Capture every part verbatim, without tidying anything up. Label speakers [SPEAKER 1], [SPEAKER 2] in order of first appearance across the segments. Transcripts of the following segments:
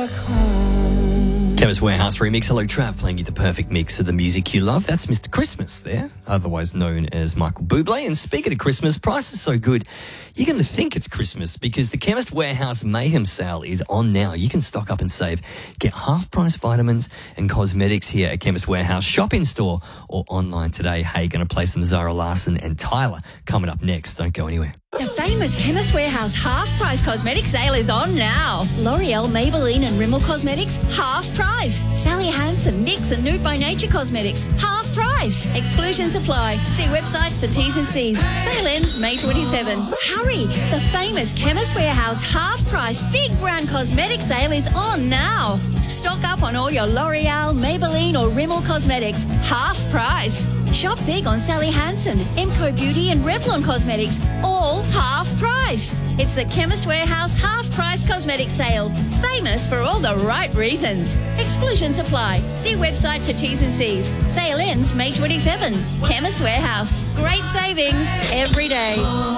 [SPEAKER 1] back home.
[SPEAKER 2] Chemist Warehouse remix. Hello, Trav, playing you the perfect mix of the music you love. That's Mister Christmas there, otherwise known as Michael Bublé. And speaking of Christmas, price is so good, you're going to think it's Christmas because the Chemist Warehouse Mayhem sale is on now. You can stock up and save. Get half-price vitamins and cosmetics here at Chemist Warehouse. Shop in-store or online today. Hey, going to play some Zara Larsson and Tyler coming up next. Don't go anywhere.
[SPEAKER 3] The famous Chemist Warehouse half-price cosmetic sale is on now. L'Oreal, Maybelline and Rimmel Cosmetics, half price. Sally Hansen, NYX and Nude by Nature Cosmetics, half price. Exclusions apply. See website for T's and C's. Sale ends May twenty-seventh. Hurry! The famous Chemist Warehouse half-price big brand cosmetic sale is on now. Stock up on all your L'Oreal, Maybelline or Rimmel Cosmetics, half price. Shop big on Sally Hansen, Emco Beauty and Revlon Cosmetics, all half price. It's the Chemist Warehouse half-price cosmetic sale. Famous for all the right reasons. Exclusions apply. See website for T's and C's. Sale ends May twenty-seventh. Chemist Warehouse. Great savings every day.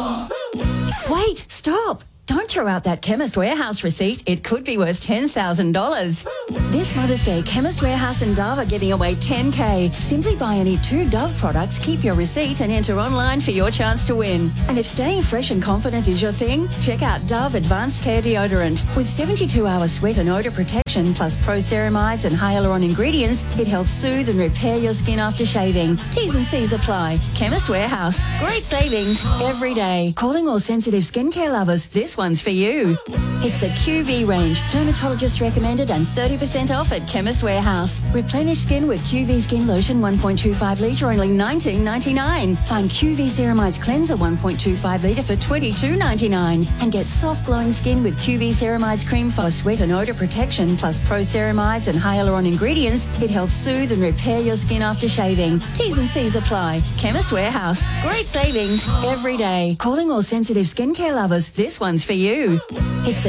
[SPEAKER 3] Wait, stop. Don't throw out that Chemist Warehouse receipt. It could be worth ten thousand dollars. This Mother's Day, Chemist Warehouse and Dove are giving away ten K. Simply buy any two Dove products, keep your receipt and enter online for your chance to win. And if staying fresh and confident is your thing, check out Dove Advanced Care Deodorant. With seventy-two hour sweat and odor protection plus pro-ceramides and hyaluron ingredients, it helps soothe and repair your skin after shaving. T's and C's apply. Chemist Warehouse. Great savings every day. Calling all sensitive skincare lovers, this one's for you. It's the Q V range, dermatologist recommended and thirty percent off at Chemist Warehouse. Replenish skin with Q V Skin Lotion one point two five litre, only nineteen ninety-nine. Find Q V Ceramides Cleanser one point two five litre for twenty-two ninety-nine. And get soft glowing skin with Q V Ceramides Cream for sweat and odor protection plus pro-ceramides and hyaluron ingredients. It helps soothe and repair your skin after shaving. T's and C's apply. Chemist Warehouse. Great savings every day. Calling all sensitive skincare lovers, this one's for you. It's the